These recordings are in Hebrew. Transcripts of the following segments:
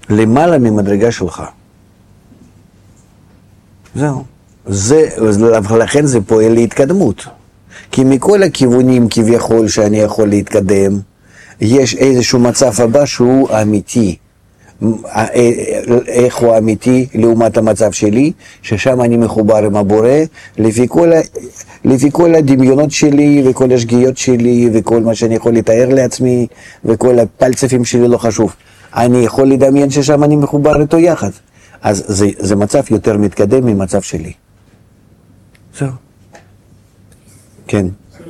למעלה ממדרגה שלך. זהו. לכן זה פועל להתקדמות. כי מכל הכיוונים כביכול שאני יכול להתקדם, יש איזשהו מצב הבא שהוא אמיתי. איך הוא אמיתי לעומת המצב שלי, ששם אני מחובר עם הבורא, לפי כל הדמיונות שלי וכל השגיאות שלי וכל מה שאני יכול לתאר לעצמי וכל הפלצפים שלי לא חשוב. אני יכול לדמיין ששם אני מחובר איתו יחד. אז זה מצב יותר מתקדם ממצב שלי. זהו. כן.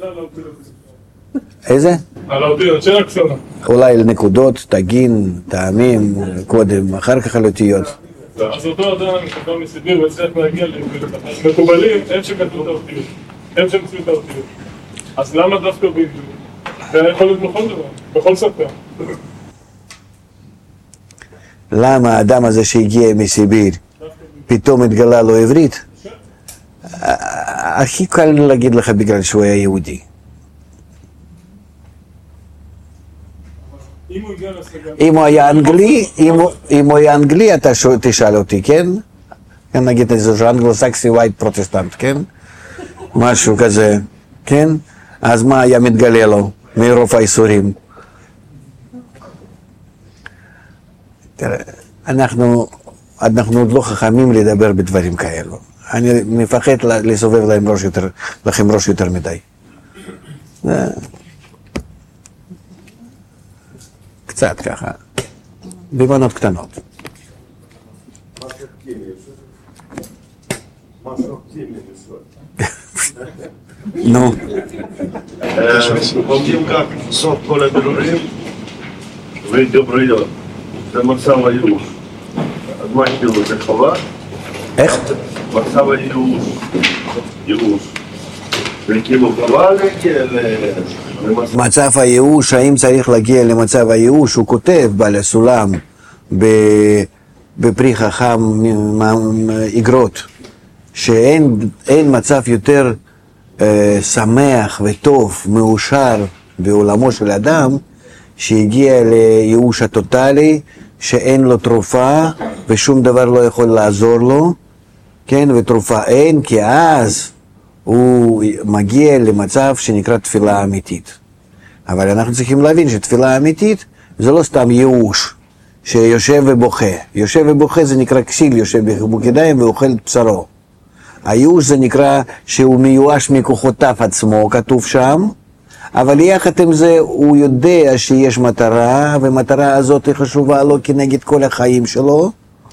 איזה? על האותיות, שאלה קצרה. אולי לנקודות, תגין, טעמים, קודם, אחר כך על אותיות. אז אותו אדם שכבר מסיביר והצליח להגיע מקובלים, הם שכתבו את האותיות. הם שמצאו את האותיות. אז למה דווקא בעברית? זה יכול להיות בכל דבר, בכל שפה. למה האדם הזה שהגיע מסיביר פתאום התגלה לו עברית? הכי קל להגיד לך בגלל שהוא היה יהודי. אם הוא היה אנגלי, אתה תשאל אותי, כן? נגיד איזה אנגלו-סקסי ווייט פרוטסטנט, כן? משהו כזה, כן? אז מה היה מתגלה לו מרוב האיסורים? תראה, אנחנו עוד לא חכמים לדבר בדברים כאלו. אני מפחד לסובב לכם ראש יותר מדי. קצת ככה, במנות קטנות. נו. Помним, как сот коля берурим, выйдем район. זה מצב הייאוש. אז מה כאילו זה חובה? איך? מצב הייאוש. ייאוש. זה כאילו חובה להגיע מצב הייאוש, האם צריך להגיע למצב הייאוש? הוא כותב בעל הסולם בפרי חכם איגרות, שאין מצב יותר שמח וטוב, מאושר בעולמו של אדם, שהגיע לייאוש הטוטלי, שאין לו תרופה ושום דבר לא יכול לעזור לו, כן, ותרופה אין, כי אז הוא מגיע למצב שנקרא תפילה אמיתית. אבל אנחנו צריכים להבין שתפילה אמיתית זה לא סתם ייאוש שיושב ובוכה. יושב ובוכה זה נקרא כסיל, יושב בחיבוק-ידיים ואוכל את בשרו. הייאוש זה נקרא שהוא מיואש מכוחותיו עצמו, כתוב שם, אבל יחד עם זה הוא יודע שיש מטרה, ומטרה הזאת היא חשובה לו כנגד כל החיים שלו.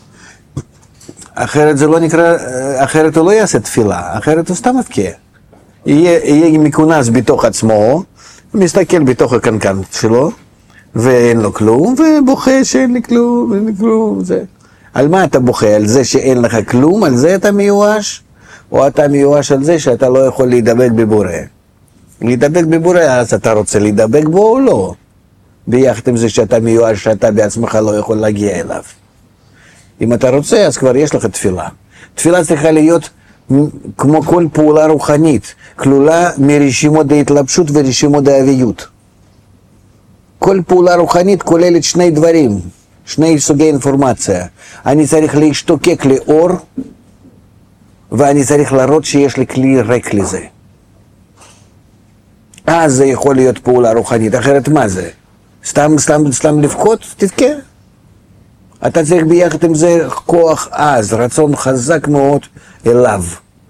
אחרת זה לא נקרא, אחרת הוא לא יעשה תפילה, אחרת הוא סתם מבכה. יהיה מכונס בתוך עצמו, מסתכל בתוך הקנקן שלו, ואין לו כלום, ובוכה שאין לי כלום, אין לי כלום, זה. על מה אתה בוכה? על זה שאין לך כלום? על זה אתה מיואש? או אתה מיואש על זה שאתה לא יכול להידבק בבורא? להידבק בבורא, אז אתה רוצה להידבק בו או לא? ביחד עם זה שאתה מיואש, שאתה בעצמך לא יכול להגיע אליו. אם אתה רוצה, אז כבר יש לך תפילה. תפילה צריכה להיות כמו כל פעולה רוחנית, כלולה מרשימות ההתלבשות ורשימות האביות. כל פעולה רוחנית כוללת שני דברים, שני סוגי אינפורמציה. אני צריך להשתוקק לאור, ואני צריך להראות שיש לי כלי ריק לזה. אז זה יכול להיות פעולה רוחנית, אחרת מה זה? סתם לבכות? תתקה. אתה צריך ביחד עם זה כוח עז, רצון חזק מאוד אליו.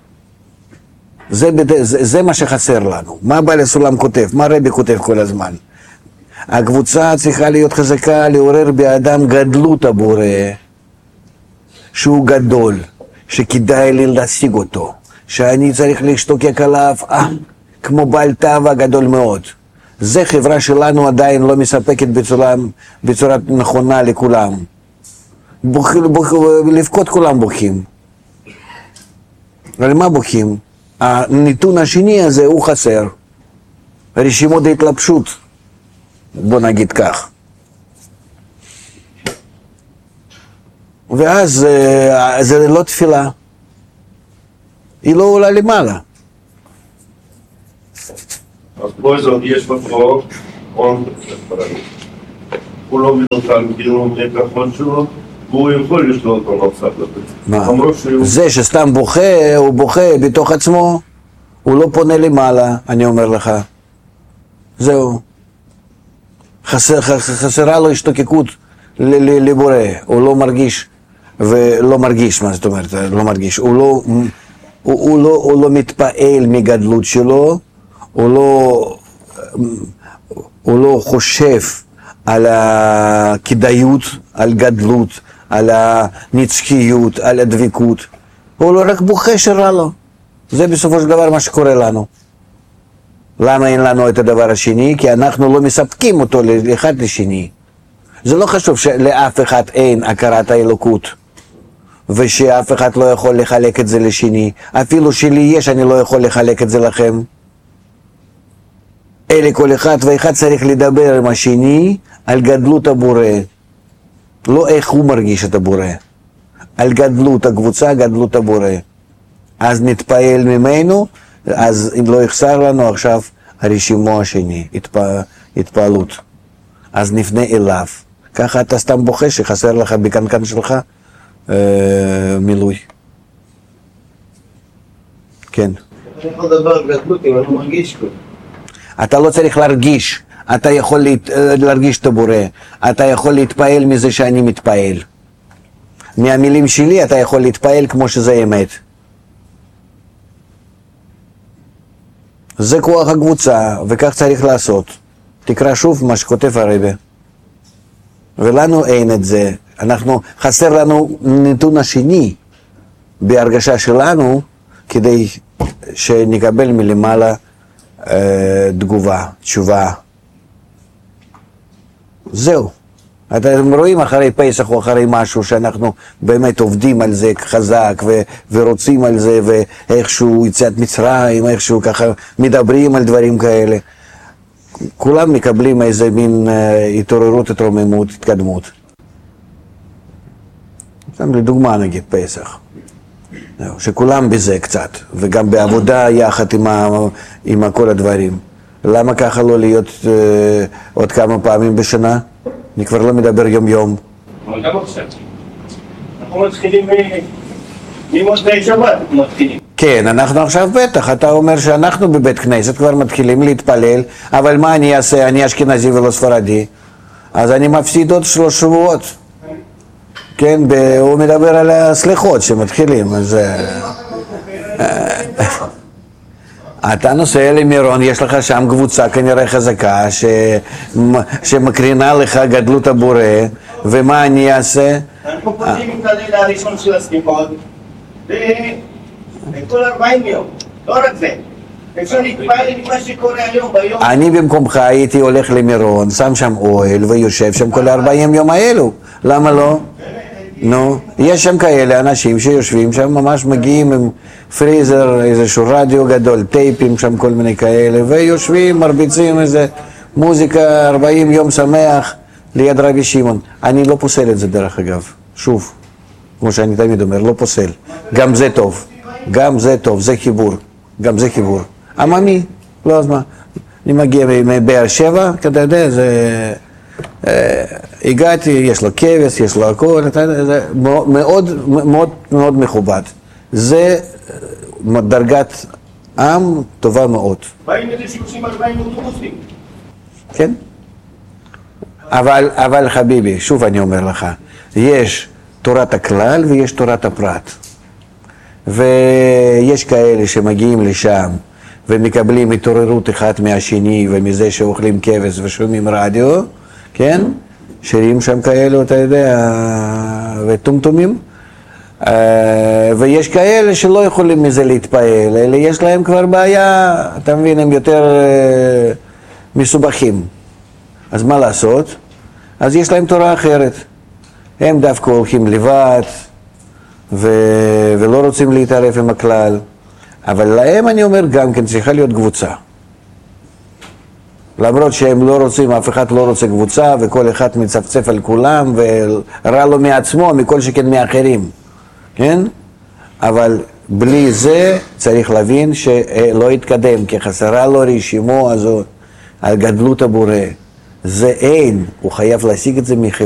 זה מה שחסר לנו. מה בעל הסולם כותב? מה רבי כותב כל הזמן? הקבוצה צריכה להיות חזקה, לעורר באדם גדלות הבורא, שהוא גדול, שכדאי לי להשיג אותו, שאני צריך להשתוקק עליו, כמו בעל טבע גדול מאוד. זה חברה שלנו עדיין לא מספקת בצורה נכונה לכולם. לבכות כולם בוכים. על מה בוכים? הנתון השני הזה הוא חסר. רשימות ההתלבשות. בוא נגיד כך. ואז זה לא תפילה. היא לא עולה למעלה. אז פויזון יש בחוק, הוא לא מנותן, כאילו מהכחון שלו, והוא יכול לשלוט על המצב הזה. זה שסתם בוכה, הוא בוכה בתוך עצמו, הוא לא פונה למעלה, אני אומר לך. זהו. חסרה לו השתוקקות לבורא, הוא לא מרגיש, ולא מרגיש, מה זאת אומרת, לא מרגיש, הוא לא מתפעל מגדלות שלו, הוא לא חושב על הכדאיות, על גדלות, על הנצחיות, על הדבקות, הוא לא רק בוכה שרע לו. זה בסופו של דבר מה שקורה לנו. למה אין לנו את הדבר השני? כי אנחנו לא מספקים אותו לאחד לשני. זה לא חשוב שלאף אחד אין הכרת האלוקות, ושאף אחד לא יכול לחלק את זה לשני. אפילו שלי יש, אני לא יכול לחלק את זה לכם. אלה כל אחד ואחד צריך לדבר עם השני על גדלות הבורא. לא איך הוא מרגיש את הבורא. על גדלות הקבוצה, גדלות הבורא. אז נתפעל ממנו, אז אם לא יחסר לנו עכשיו הרשימו השני, התפעלות. אז נפנה אליו. ככה אתה סתם בוכה שחסר לך בקנקן שלך מילוי. כן. אני יכול לדבר גדלות אם אני מרגיש כבר. אתה לא צריך להרגיש, אתה יכול להרגיש את הבורא, אתה יכול להתפעל מזה שאני מתפעל. מהמילים שלי אתה יכול להתפעל כמו שזה אמת. זה כוח הקבוצה, וכך צריך לעשות. תקרא שוב מה שכותב הרבי. ולנו אין את זה. חסר לנו נתון השני בהרגשה שלנו, כדי שנקבל מלמעלה תגובה, תשובה. זהו. אתם רואים אחרי פסח או אחרי משהו שאנחנו באמת עובדים על זה חזק ורוצים על זה, ואיכשהו יציאת מצרים, איכשהו ככה מדברים על דברים כאלה. כולם מקבלים איזה מין התעוררות, התרוממות, התקדמות. סתם לדוגמה נגיד פסח. שכולם בזה קצת, וגם בעבודה יחד עם כל הדברים. למה ככה לא להיות עוד כמה פעמים בשנה? אני כבר לא מדבר יום. אבל גם עכשיו. אנחנו מתחילים ממוצאי שבת, מתחילים. כן, אנחנו עכשיו בטח, אתה אומר שאנחנו בבית כנסת כבר מתחילים להתפלל, אבל מה אני אעשה? אני אשכנזי ולא ספרדי, אז אני מפסיד עוד 3 שבועות. כן, הוא מדבר על הסליחות שמתחילים, אז... אתה נוסע למירון, יש לך שם קבוצה כנראה חזקה שמקרינה לך גדלות הבורא, ומה אני אעשה? אנחנו פותחים את הלילה הראשון של הסליחות, וכל 40 יום, לא רק זה. אפשר להתפעל עם מה שקורה היום ביום. אני במקומך הייתי הולך למירון, שם שם אוהל ויושב שם כל 40 יום האלו, למה לא? נו, יש שם כאלה אנשים שיושבים שם, ממש מגיעים עם פריזר, איזשהו רדיו גדול, טייפים שם, כל מיני כאלה, ויושבים, מרביצים איזה מוזיקה, 40 יום שמח ליד רבי שמעון. אני לא פוסל את זה דרך אגב, שוב, כמו שאני תמיד אומר, לא פוסל. גם זה טוב, גם זה טוב, זה חיבור, גם זה חיבור. עממי, לא אז מה, אני מגיע מבאר שבע, אתה יודע, זה... הגעתי, יש לו כבש, יש לו הכל, זה מאוד מאוד מאוד מכובד. זה דרגת עם טובה מאוד. באים איזה 30-40 אוטובוסים. כן? אבל חביבי, שוב אני אומר לך, יש תורת הכלל ויש תורת הפרט. ויש כאלה שמגיעים לשם ומקבלים התעוררות אחד מהשני ומזה שאוכלים כבש ושומעים רדיו, כן? שירים שם כאלו, אתה יודע, וטומטומים. ויש כאלה שלא יכולים מזה להתפעל, אלא יש להם כבר בעיה, אתה מבין, הם יותר מסובכים. אז מה לעשות? אז יש להם תורה אחרת. הם דווקא הולכים לבד, ולא רוצים להתערף עם הכלל. אבל להם אני אומר גם כן צריכה להיות קבוצה. למרות שהם לא רוצים, אף אחד לא רוצה קבוצה, וכל אחד מצפצף על כולם, ורע לו מעצמו, מכל שכן מאחרים, כן? אבל בלי זה צריך להבין שלא יתקדם, כי חסרה לו רשימו הזאת על גדלות הבורא, זה אין, הוא חייב להשיג את זה מחברה.